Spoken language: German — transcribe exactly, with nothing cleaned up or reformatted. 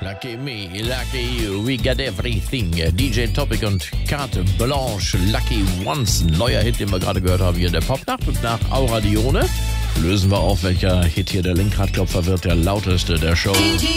Lucky me, lucky you, we got everything. D J Topic und Carte Blanche, Lucky Once. Neuer Hit, den wir gerade gehört haben hier in der Popnacht. Und nach Aura Dione lösen wir auf, welcher Hit hier der Lenkradklopfer wird, der lauteste der Show.